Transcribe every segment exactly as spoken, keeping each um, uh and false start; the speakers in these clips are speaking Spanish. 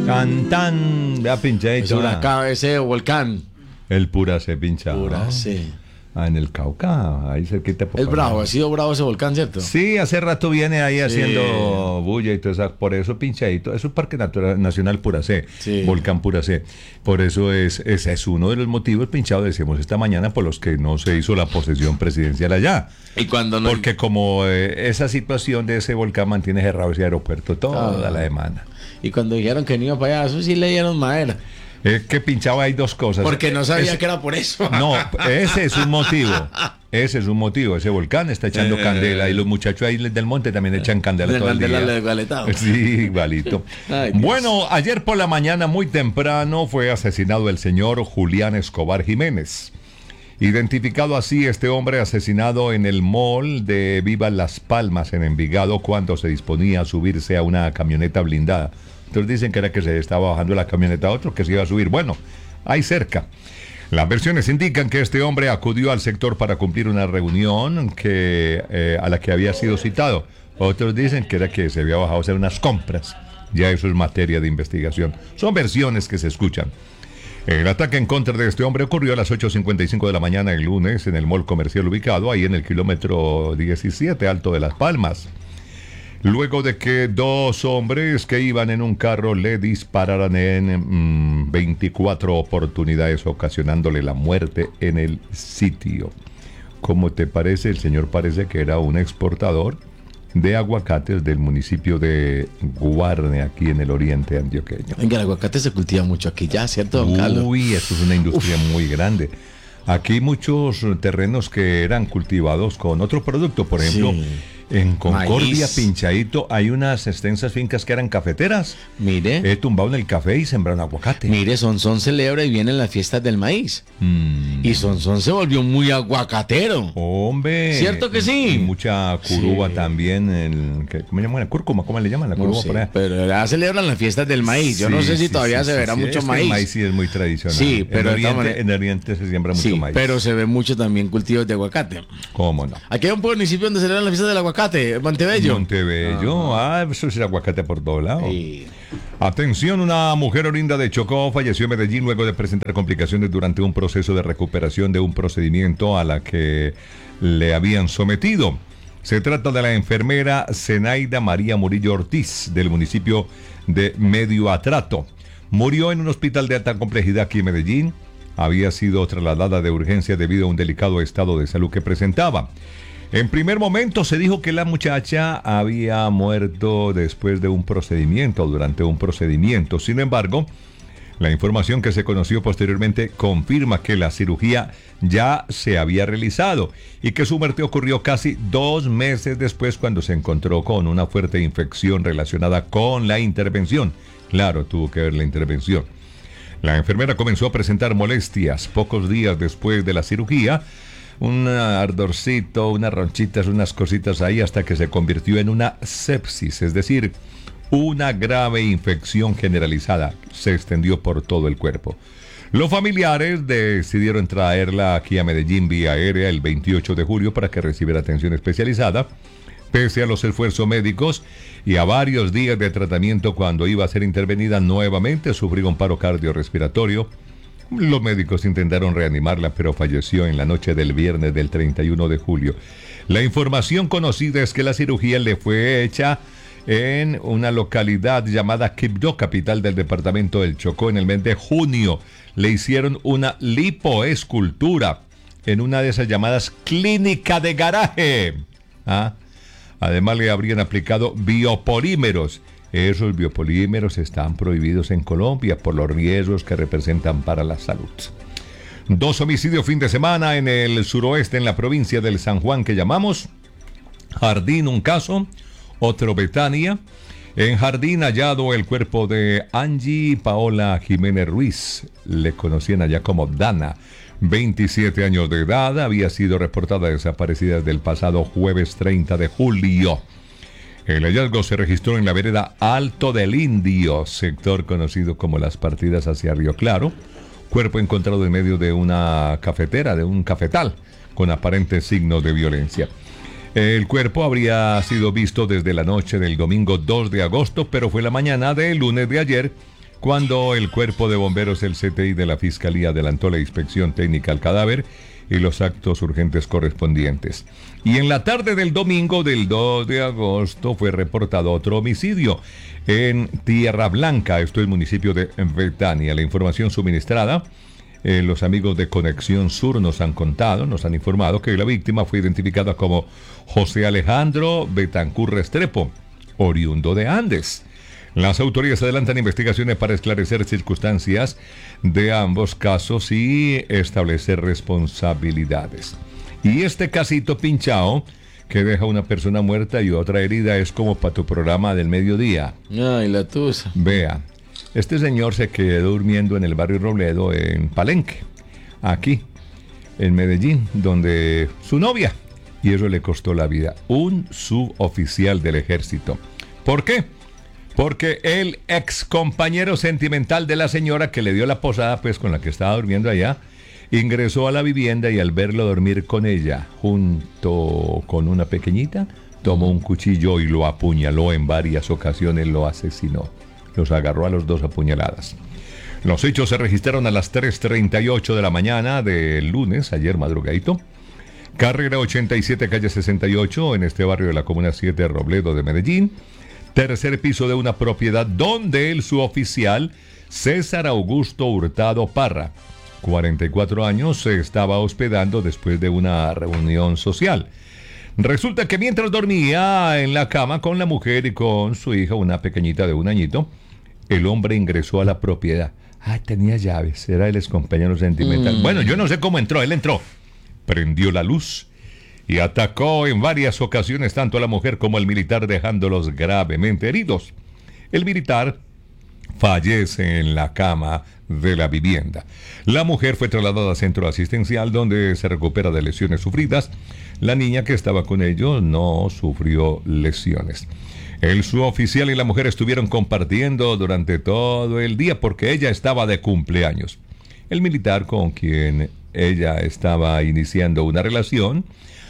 Tan, tan, ya pinchadito. Ese huracán, ese volcán. El Puracé pinchado. Puracé. Ah, en el Cauca, ahí cerquita. Es bravo, ha sido bravo ese volcán, ¿cierto? Sí, hace rato viene ahí Sí. haciendo bulla y todo eso, por eso pinchadito. Es un parque natural, nacional Puracé, Sí. volcán Puracé. Por eso es, ese es uno de los motivos, pinchado, decíamos esta mañana, por los que no se hizo la posesión presidencial allá. Y cuando no... Porque como eh, esa situación de ese volcán mantiene cerrado ese aeropuerto toda Ah. la semana. Y cuando dijeron que no iba para allá, eso sí le dieron madera. Es que pinchaba hay dos cosas. Porque no sabía Ese- que era por eso. No, ese es un motivo. Ese es un motivo. Ese volcán está echando Eh. candela y los muchachos ahí del monte también echan candela De todo el candela día. le galetado. Sí, igualito. Ay, Dios. Bueno, ayer por la mañana muy temprano fue asesinado el señor Julián Escobar Jiménez. Identificado así, este hombre asesinado en el mall de Viva Las Palmas en Envigado cuando se disponía a subirse a una camioneta blindada. Entonces dicen que era que se estaba bajando la camioneta a otro que se iba a subir. Bueno, ahí cerca. Las versiones indican que este hombre acudió al sector para cumplir una reunión que, eh, a la que había sido citado. Otros dicen que era que se había bajado a hacer unas compras. Ya eso es materia de investigación. Son versiones que se escuchan. El ataque en contra de este hombre ocurrió a las ocho cincuenta y cinco de la mañana el lunes en el mall comercial ubicado ahí en el kilómetro diecisiete Alto de Las Palmas. Luego de que dos hombres que iban en un carro le dispararan en mm, veinticuatro oportunidades, ocasionándole la muerte en el sitio. ¿Cómo te parece? El señor parece que era un exportador de aguacates del municipio de Guarne, aquí en el oriente antioqueño. Venga, el aguacate se cultiva mucho aquí ya, ¿cierto, don Carlos? Uy, esto es una industria Uf. muy grande. Aquí hay muchos terrenos que eran cultivados con otro producto, por ejemplo... Sí. En Concordia, Maíz. Pinchadito, hay unas extensas fincas que eran cafeteras. Mire. He tumbado en el café y sembraron aguacate. Mire, Sonsón celebra y vienen las fiestas del maíz. Mm. Y Sonsón se volvió muy aguacatero. Hombre. ¿Cierto que sí? Y mucha curuba sí. también. El, ¿Cómo le llaman? ¿La cúrcuma? ¿Cómo le llaman? La curuba no sé, por allá. Pero ya celebran las fiestas del maíz. Yo sí, no sé si sí, todavía sí, se verá mucho es maíz. El maíz sí es muy tradicional. Sí, pero en Oriente, en Oriente se siembra mucho maíz. Pero se ve mucho también cultivos de aguacate. ¿Cómo no? Aquí hay un municipio donde celebran las fiestas del aguacate, Montebello. Montebello, ah, eso es el aguacate por todos lados. Sí. Atención, una mujer orinda de Chocó falleció en Medellín luego de presentar complicaciones durante un proceso de recuperación de un procedimiento a la que le habían sometido. Se trata de la enfermera Zenaida María Murillo Ortiz, del municipio de Medio Atrato. Murió en un hospital de alta complejidad aquí en Medellín. Había sido trasladada de urgencia debido a un delicado estado de salud que presentaba. En primer momento se dijo que la muchacha había muerto después de un procedimiento, durante un procedimiento. Sin embargo, la información que se conoció posteriormente confirma que la cirugía ya se había realizado y que su muerte ocurrió casi dos meses después cuando se encontró con una fuerte infección relacionada con la intervención. Claro, tuvo que ver la intervención. La enfermera comenzó a presentar molestias pocos días después de la cirugía, un ardorcito, unas ronchitas, unas cositas ahí, hasta que se convirtió en una sepsis, es decir, una grave infección generalizada. Se extendió por todo el cuerpo. Los familiares decidieron traerla aquí a Medellín vía aérea el veintiocho de julio para que recibiera atención especializada. Pese a los esfuerzos médicos y a varios días de tratamiento, cuando iba a ser intervenida nuevamente, sufrió un paro cardiorrespiratorio. Los médicos intentaron reanimarla, pero falleció en la noche del viernes del treinta y uno de julio. La información conocida es que la cirugía le fue hecha en una localidad llamada Quibdó, capital del departamento del Chocó, en el mes de junio. Le hicieron una lipoescultura en una de esas llamadas clínica de garaje. ¿Ah? Además le habrían aplicado biopolímeros. Esos biopolímeros están prohibidos en Colombia por los riesgos que representan para la salud. Dos homicidios fin de semana en el suroeste, en la provincia del San Juan, que llamamos Jardín, un caso, otro Betania. En Jardín, hallado el cuerpo de Angie Paola Jiménez Ruiz, le conocían allá como Dana, veintisiete años de edad, había sido reportada desaparecida desde el pasado jueves treinta de julio. El hallazgo se registró en la vereda Alto del Indio, sector conocido como Las Partidas hacia Río Claro. Cuerpo encontrado en medio de una cafetera, de un cafetal, con aparentes signos de violencia. El cuerpo habría sido visto desde la noche del domingo dos de agosto, pero fue la mañana del lunes de ayer cuando el Cuerpo de Bomberos del C T I de la Fiscalía adelantó la inspección técnica al cadáver y los actos urgentes correspondientes. Y en la tarde del domingo del dos de agosto fue reportado otro homicidio en Tierra Blanca, esto es municipio de Betania. La información suministrada, eh, los amigos de Conexión Sur nos han contado, nos han informado que la víctima fue identificada como José Alejandro Betancur Restrepo, oriundo de Andes. Las autoridades adelantan investigaciones para esclarecer circunstancias de ambos casos y establecer responsabilidades. Y este casito pinchado que deja una persona muerta y otra herida es como para tu programa del mediodía. Ay, la tusa. Vea, este señor se quedó durmiendo en el barrio Robledo, en Palenque, aquí, en Medellín, donde su novia, y eso le costó la vida, un suboficial del ejército. ¿Por qué? Porque el ex compañero sentimental de la señora que le dio la posada, pues con la que estaba durmiendo allá, ingresó a la vivienda y al verlo dormir con ella, junto con una pequeñita, tomó un cuchillo y lo apuñaló en varias ocasiones, lo asesinó. Los agarró a los dos a puñaladas. Los hechos se registraron a las tres treinta y ocho de la mañana del lunes, ayer madrugadito. Carrera ochenta y siete, calle sesenta y ocho, en este barrio de la Comuna siete, Robledo de Medellín. Tercer piso de una propiedad donde el suboficial César Augusto Hurtado Parra, cuarenta y cuatro años, se estaba hospedando después de una reunión social. Resulta que mientras dormía en la cama con la mujer y con su hija, una pequeñita de un añito, el hombre ingresó a la propiedad. Ah, tenía llaves, era el excompañero sentimental. Mm. Bueno, yo no sé cómo entró, él entró, prendió la luz y atacó en varias ocasiones tanto a la mujer como al militar, dejándolos gravemente heridos. El militar fallece en la cama de la vivienda. La mujer fue trasladada a centro asistencial donde se recupera de lesiones sufridas. La niña que estaba con ellos no sufrió lesiones. El suboficial y la mujer estuvieron compartiendo durante todo el día porque ella estaba de cumpleaños. El militar, con quien ella estaba iniciando una relación,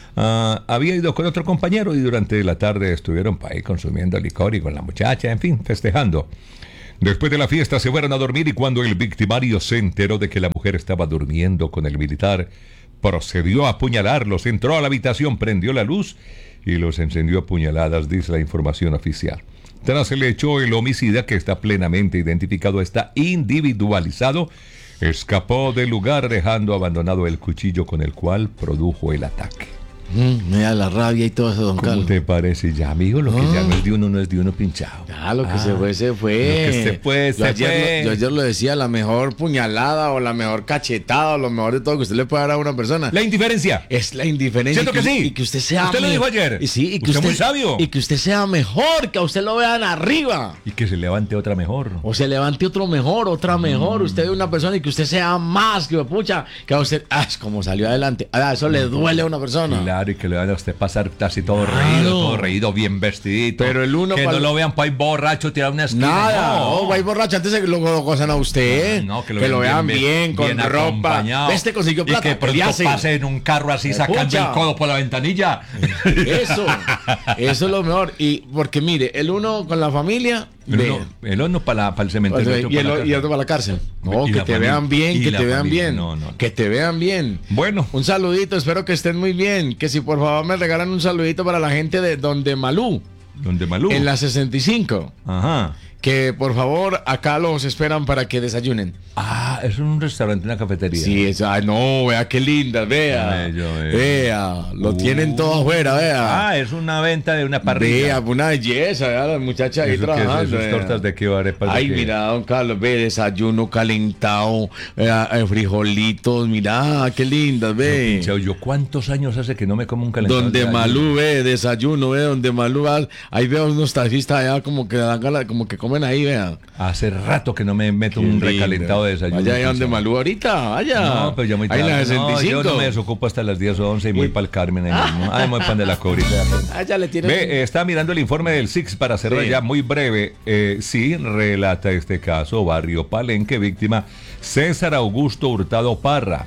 Uh, había ido con otro compañero y durante la tarde estuvieron ahí consumiendo licor y con la muchacha, en fin, festejando. Después de la fiesta se fueron a dormir y cuando el victimario se enteró de que la mujer estaba durmiendo con el militar, procedió a apuñalarlos, entró a la habitación, prendió la luz y los encendió a puñaladas, dice la información oficial. Tras el hecho, el homicida, que está plenamente identificado, está individualizado, escapó del lugar dejando abandonado el cuchillo con el cual produjo el ataque. Mm, me da la rabia y todo eso, don ¿Cómo Carlos. te parece ya, amigo? Lo que ah. ya no es de uno, no es de uno pinchado. Ya, lo que ah, se fue, se fue. Lo que se fue, se yo ayer, fue. Lo, yo ayer lo decía, la mejor puñalada o la mejor cachetada o lo mejor de todo que usted le puede dar a una persona. La indiferencia. Es la indiferencia. ¿Cierto que, que sí? Y que usted sea... Usted lo dijo ayer. Y sí, y que usted, usted muy sabio. Y que usted sea mejor, que a usted lo vean arriba. Y que se levante otra mejor. O se levante otro mejor, otra mejor. Mm. Usted ve una persona y que usted sea más, que pucha, que a usted... Ah, es como salió adelante. Ah, eso le duele a una persona. Claro, y que le van a usted pasar casi todo claro. reído, todo reído, bien vestidito. Pero el uno... Que pal... no lo vean para ir borracho, tirar una esquina. Nada, no, no va a ir borracho, antes de que lo, lo gozan a usted. No, no, que lo, que lo vean bien, bien con bien ropa. Este consiguió plata. Y que pronto pase en un carro así, sacando Pucha. el codo por la ventanilla. Eso, eso es lo mejor. Y porque mire, el uno con la familia... El uno, el uno para, para el cementerio. O sea, y, el, y el otro para la cárcel. No, que te familia, vean bien, que te vean familia. bien. No, no. Que te vean bien. Bueno. Un saludito, espero que estén muy bien. Que si por favor me regalan un saludito para la gente de Donde Malú. Donde Malú. En la sesenta y cinco. Ajá. Que por favor acá los esperan para que desayunen. Ah, es un restaurante, una cafetería. Sí, es, ay, no, vea qué linda, vea. Bello, bello. Vea, lo uh. tienen todo afuera, vea. Ah, es una venta de una parrilla. Vea, una belleza, vea, la muchacha ahí trabajando. ¿Esas tortas de qué arepas? Ay, de qué? Mira, don Carlos, ve, desayuno calentado, eh, frijolitos, mira, qué lindas, ve. No, yo, ¿cuántos años hace que no me como un calentado? Donde de Malú, ve, desayuno, ve, donde Malú, va, ahí veo unos taxistas allá como que dan ganas, como que comen ahí, vea. Hace rato que no me meto qué un lindo. recalentado de desayuno. Vaya allá donde Malú ahorita, vaya. No, pero ya muy tarde. Ahí la no, yo no me desocupo hasta las diez o once y voy para el Carmen ahí mismo. Ay, muy pan de la cobrita. Ah, ya le tiene. Ve, eh, está mirando el informe del S I C para cerrar sí. ya muy breve. Eh, sí, relata este caso, barrio Palenque, víctima César Augusto Hurtado Parra.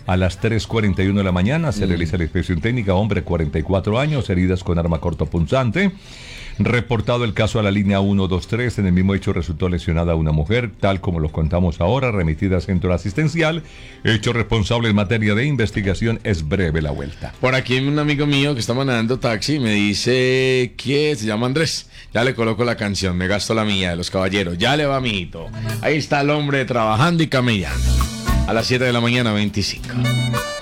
A las tres cuarenta y uno de la mañana se mm. realiza la inspección técnica, hombre cuarenta y cuatro años, heridas con arma cortopunzante. Reportado el caso a la línea uno dos tres, en el mismo hecho resultó lesionada una mujer, tal como los contamos ahora, remitida a centro asistencial. Hecho responsable en materia de investigación, es breve la vuelta. Por aquí hay un amigo mío que está manejando taxi y me dice que se llama Andrés. Ya le coloco la canción, me gasto la mía de Los Caballeros. Ya le va, mijito. Ahí está el hombre trabajando y camellando. A las siete de la mañana, veinticinco.